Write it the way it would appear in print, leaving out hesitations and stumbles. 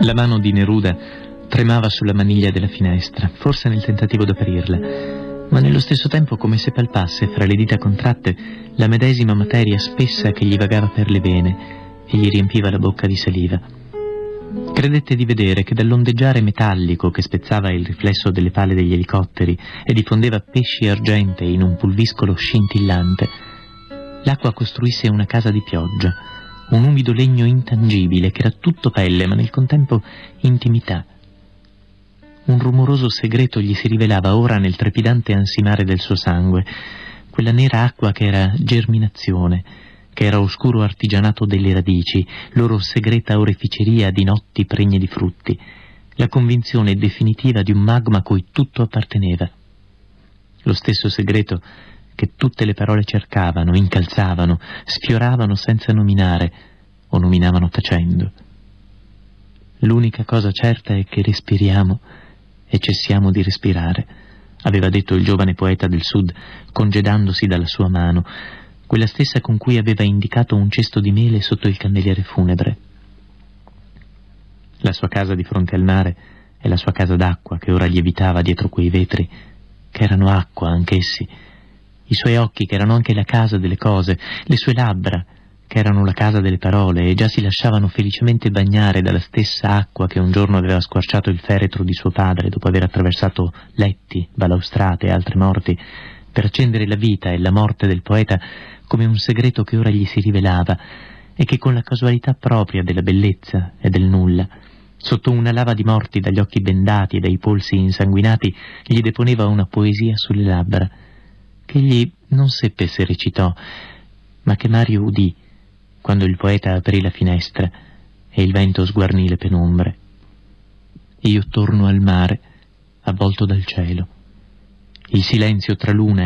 La mano di Neruda tremava sulla maniglia della finestra, forse nel tentativo d'aprirla, ma nello stesso tempo come se palpasse fra le dita contratte la medesima materia spessa che gli vagava per le vene e gli riempiva la bocca di saliva. Credette di vedere che dall'ondeggiare metallico che spezzava il riflesso delle pale degli elicotteri e diffondeva pesci argentei in un pulviscolo scintillante, l'acqua costruisse una casa di pioggia, un umido legno intangibile che era tutto pelle ma nel contempo intimità. Un rumoroso segreto gli si rivelava ora nel trepidante ansimare del suo sangue, quella nera acqua che era germinazione, che era oscuro artigianato delle radici, loro segreta oreficeria di notti pregne di frutti, la convinzione definitiva di un magma a cui tutto apparteneva. Lo stesso segreto che tutte le parole cercavano, incalzavano, sfioravano senza nominare, o nominavano tacendo. L'unica cosa certa è che respiriamo e cessiamo di respirare, aveva detto il giovane poeta del Sud, congedandosi dalla sua mano, quella stessa con cui aveva indicato un cesto di mele sotto il candeliere funebre. La sua casa di fronte al mare e la sua casa d'acqua che ora lievitava dietro quei vetri, che erano acqua anch'essi, i suoi occhi che erano anche la casa delle cose, le sue labbra che erano la casa delle parole e già si lasciavano felicemente bagnare dalla stessa acqua che un giorno aveva squarciato il feretro di suo padre dopo aver attraversato letti, balaustrate e altri morti, per accendere la vita e la morte del poeta come un segreto che ora gli si rivelava e che con la casualità propria della bellezza e del nulla, sotto una lava di morti dagli occhi bendati e dai polsi insanguinati, gli deponeva una poesia sulle labbra, che egli non seppe se recitò, ma che Mario udì quando il poeta aprì la finestra e il vento sguarnì le penombre. Io torno al mare, avvolto dal cielo. Il silenzio tra l'una